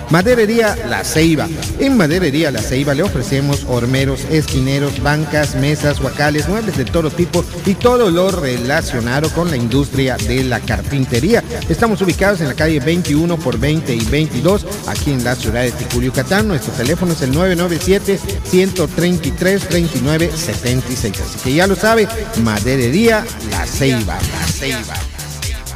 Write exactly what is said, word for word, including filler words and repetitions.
Maderería La Ceiba. En Maderería La Ceiba le ofrecemos hormeros, esquineros, bancas, mesas, huacales, muebles de todo tipo y todo lo relacionado con la industria de la carpintería. Estamos ubicados en la calle veintiuno por veinte y veintidós, aquí en la ciudad de Ticul, Yucatán. Nuestro teléfono es el nueve nueve siete, uno tres tres, tres nueve siete seis. Así que ya lo sabe, Maderería La Ceiba. La Ceiba.